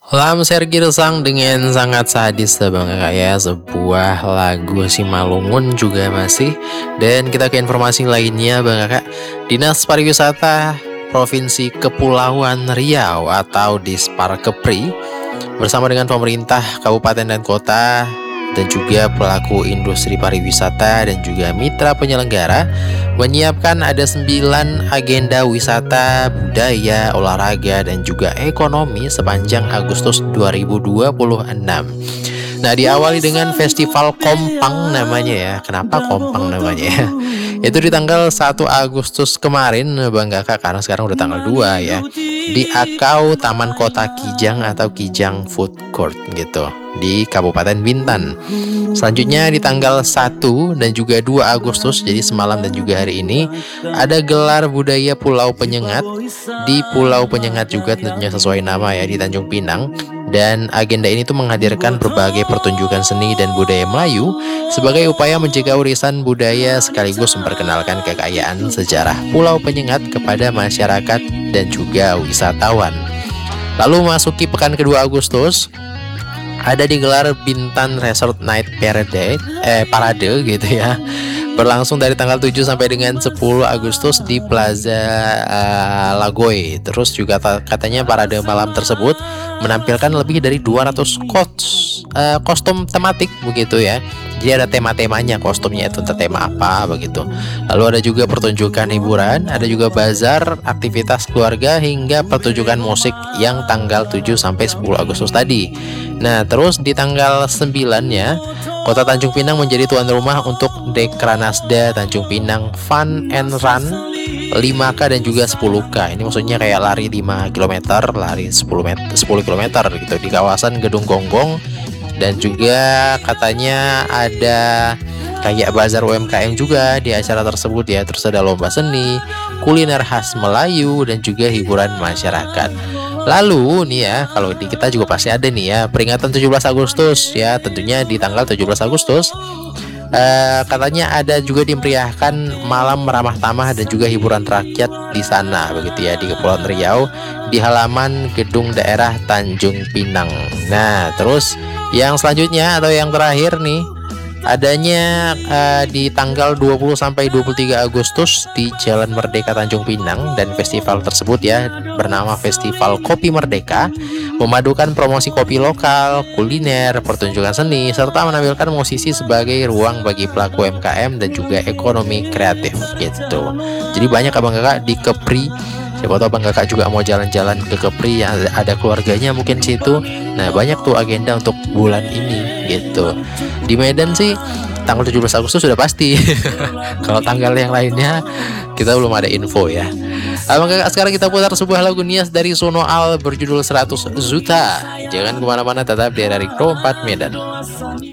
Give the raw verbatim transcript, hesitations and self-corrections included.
Lam Sergir Sang dengan sangat sadis ya Bang Kakak ya. Sebuah lagu Simalungun juga masih. Dan kita ke informasi lainnya Bang Kakak. Dinas Pariwisata Provinsi Kepulauan Riau atau Dispar Kepri bersama dengan pemerintah kabupaten dan kota dan juga pelaku industri pariwisata dan juga mitra penyelenggara menyiapkan ada sembilan agenda wisata, budaya, olahraga, dan juga ekonomi sepanjang Agustus dua ribu dua puluh enam. Nah, diawali dengan Festival Kompang namanya ya. Kenapa Kompang namanya ya? Itu di tanggal satu Agustus kemarin Bang Kakak, karena sekarang udah tanggal dua ya. Di Akau Taman Kota Kijang atau Kijang Food Court gitu di Kabupaten Bintan. Selanjutnya di tanggal satu dan juga dua Agustus, jadi semalam dan juga hari ini, ada gelar budaya Pulau Penyengat di Pulau Penyengat juga tentunya sesuai nama ya, di Tanjung Pinang. Dan agenda ini tuh menghadirkan berbagai pertunjukan seni dan budaya Melayu sebagai upaya menjaga warisan budaya sekaligus memperkenalkan kekayaan sejarah Pulau Penyengat kepada masyarakat dan juga wisatawan. Lalu masuki pekan kedua Agustus, ada digelar Bintan Resort Night Parade, eh Parade gitu ya. Berlangsung dari tanggal tujuh sampai dengan sepuluh Agustus di Plaza uh, Lagoy. Terus juga katanya parade malam tersebut menampilkan lebih dari dua ratus kos, uh, kostum tematik begitu ya. Jadi ada tema-temanya, kostumnya itu tema apa begitu. Lalu ada juga pertunjukan hiburan, ada juga bazar, aktivitas keluarga hingga pertunjukan musik yang tanggal tujuh sampai sepuluh Agustus tadi. Nah, terus di tanggal sembilan-nya Kota Tanjung Pinang menjadi tuan rumah untuk Dekranasda Tanjung Pinang Fun and Run lima K dan juga sepuluh K. Ini maksudnya kayak lari lima kilometer, lari sepuluh kilometer gitu di kawasan Gedung Gonggong. Dan juga katanya ada kayak bazar U M K M juga di acara tersebut ya. Terus ada lomba seni, kuliner khas Melayu, dan juga hiburan masyarakat. Lalu nih ya, kalau di kita juga pasti ada nih ya, peringatan tujuh belas Agustus ya, tentunya di tanggal tujuh belas Agustus. Uh, katanya ada juga dimeriahkan malam ramah tamah dan juga hiburan rakyat di sana begitu ya, di Kepulauan Riau di halaman gedung daerah Tanjung Pinang. Nah, terus yang selanjutnya atau yang terakhir nih, adanya uh, di tanggal dua puluh sampai dua puluh tiga Agustus di Jalan Merdeka Tanjung Pinang, dan festival tersebut ya bernama Festival Kopi Merdeka, memadukan promosi kopi lokal, kuliner, pertunjukan seni, serta menampilkan musisi sebagai ruang bagi pelaku U M K M dan juga ekonomi kreatif gitu. Jadi banyak abang kakak di Kepri. Siapa tahu abang kakak juga mau jalan-jalan ke Kepri yang ada, ada keluarganya mungkin situ. Nah, banyak tuh agenda untuk bulan ini gitu. Di Medan sih tanggal tujuh belas Agustus sudah pasti. Kalau tanggal yang lainnya kita belum ada info ya. Abang kakak, sekarang kita putar sebuah lagu Nias dari Sono Al berjudul seratus Juta. Jangan kemana-mana, tetap di Radio empat Medan.